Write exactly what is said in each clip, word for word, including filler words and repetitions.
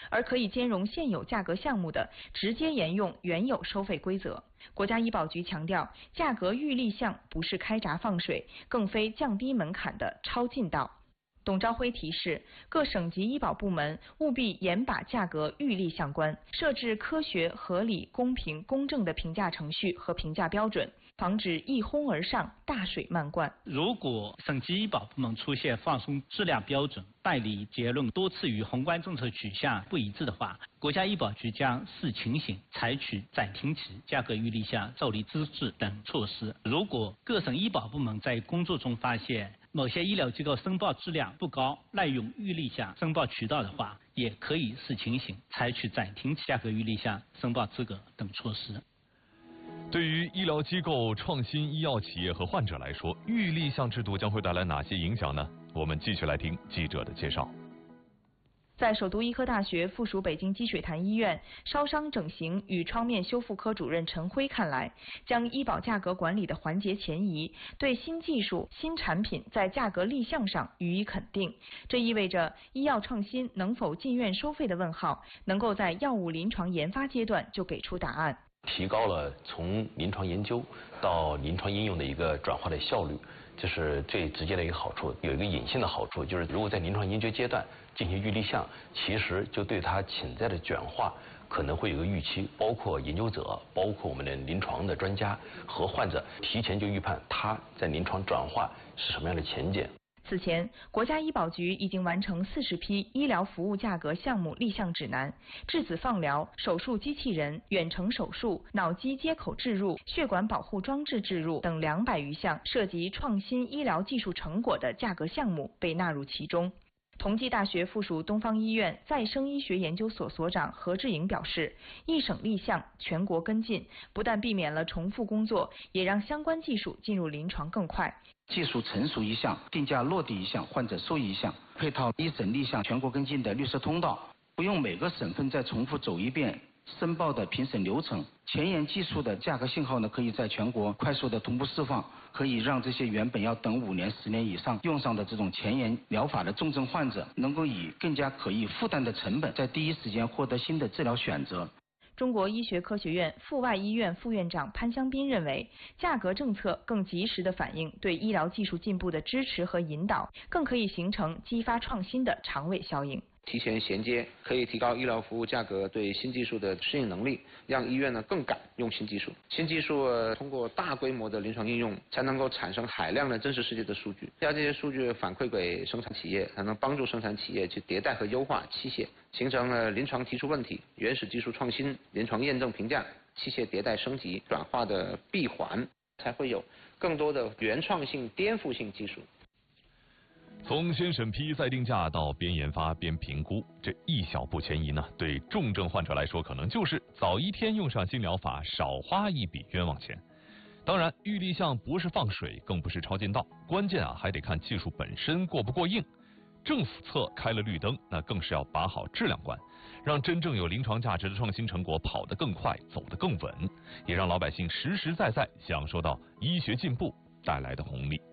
而可以兼容现有价格项目的，直接沿用原有收费规则。国家医保局强调，价格预立项不是开闸放水，更非降低门槛的超近道。董朝晖提示，各省级医保部门务必严把价格预立项关，设置科学、合理、公平、公正的评价程序和评价标准，防止一哄而上、大水漫灌。 如果省级医保部门出现放松质量标准、办理结论多次与宏观政策取向不一致的话，国家医保局将视情形采取暂停期、价格预立项、受理资质等措施。如果各省医保部门在工作中发现某些医疗机构申报质量不高、滥用预立项申报渠道的话，也可以视情形采取暂停价格预立项申报资格等措施。 对于医疗机构、创新医药企业和患者来说，预立项制度将会带来哪些影响呢？我们继续来听记者的介绍。 在首都医科大学附属北京积水潭医院烧伤整形与创面修复科主任陈辉看来，将医保价格管理的环节前移，对新技术、新产品在价格立项上予以肯定。这意味着医药创新能否进院收费的问号，能够在药物临床研发阶段就给出答案， 提高了从临床研究到临床应用的一个转化的效率。这是最直接的一个好处。有一个隐性的好处，就是如果在临床研究阶段进行预立项，其实就对它潜在的转化可能会有个预期，包括研究者，包括我们的临床的专家和患者提前就预判它在临床转化是什么样的前景。 此前，国家医保局已经完成四十批医疗服务价格项目立项指南，质子放疗、手术机器人、远程手术、脑机接口置入、血管保护装置置入等两百余项涉及创新医疗技术成果的价格项目被纳入其中。同济大学附属东方医院再生医学研究所所长何志颖表示，一省立项，全国跟进，不但避免了重复工作，也让相关技术进入临床更快。 技术成熟一项，定价落地一项，患者受益一项，配套一省立项、全国跟进的绿色通道，不用每个省份再重复走一遍申报的评审流程。前沿技术的价格信号呢，可以在全国快速的同步释放，可以让这些原本要等五年、十年以上用上的这种前沿疗法的重症患者，能够以更加可以负担的成本，在第一时间获得新的治疗选择。 中国医学科学院阜外医院副院长潘香斌认为，价格政策更及时地反映对医疗技术进步的支持和引导，更可以形成激发创新的长尾效应。 提前衔接，可以提高医疗服务价格对新技术的适应能力，让医院呢更敢用新技术。新技术、呃、通过大规模的临床应用，才能够产生海量的真实世界的数据，将这些数据反馈给生产企业，才能帮助生产企业去迭代和优化器械，形成了临床提出问题、原始技术创新、临床验证评价、器械迭代升级转化的闭环，才会有更多的原创性、颠覆性技术。 从先审批再定价到边研发边评估，这一小步前移呢，对重症患者来说，可能就是早一天用上新疗法，少花一笔冤枉钱。当然，预立项不是放水，更不是超近道，关键啊还得看技术本身过不过硬。政府侧开了绿灯，那更是要把好质量关，让真正有临床价值的创新成果跑得更快，走得更稳，也让老百姓实实在在享受到医学进步带来的红利。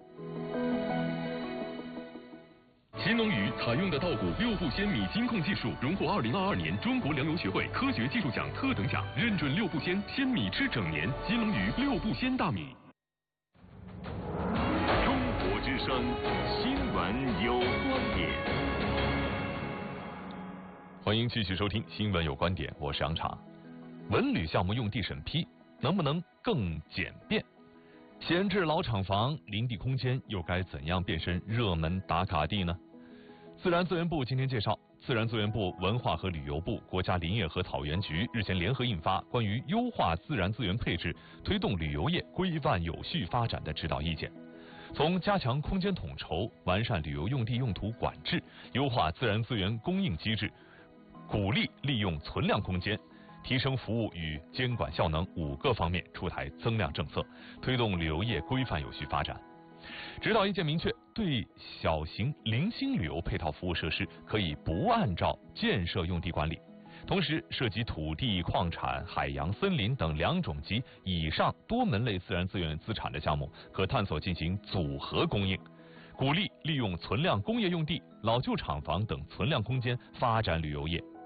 新农鱼采用的稻谷六步鲜米金控技术，荣获二零二二年中国粮油学会科学技术奖特等奖，认准六步鲜，鲜米吃整年。新农鱼六步鲜大米。 中国之声，新闻有观点。 欢迎继续收听《新闻有观点》，我是杨畅。文旅项目用地审批能不能更简便？闲置老厂房、林地空间又该怎样变身热门打卡地呢？自然资源部今天介绍，自然资源部、文化和旅游部、国家林业和草原局日前联合印发关于优化自然资源配置、推动旅游业规范有序发展的指导意见。从加强空间统筹、完善旅游用地用途管制、优化自然资源供应机制、鼓励利用存量空间、提升服务与监管效能五个方面出台增量政策，推动旅游业规范有序发展。指导意见明确，对小型零星旅游配套服务设施可以不按照建设用地管理，同时涉及土地、矿产、海洋、森林等两种及以上多门类自然资源资产的项目，可探索进行组合供应，鼓励利用存量工业用地、老旧厂房等存量空间发展旅游业。